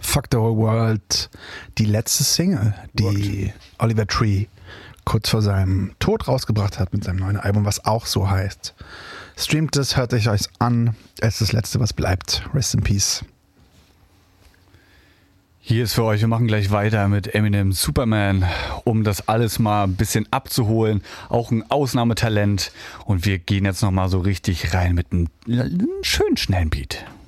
Fuck the Whole World, die letzte Single, die Oliver Tree kurz vor seinem Tod rausgebracht hat mit seinem neuen Album, was auch so heißt. Streamt es, hört euch an. Es ist das Letzte, was bleibt. Rest in Peace. Hier ist für euch, wir machen gleich weiter mit Eminem Superman, um das alles mal ein bisschen abzuholen. Auch ein Ausnahmetalent. Und wir gehen jetzt nochmal so richtig rein mit einem schönen schnellen Beat.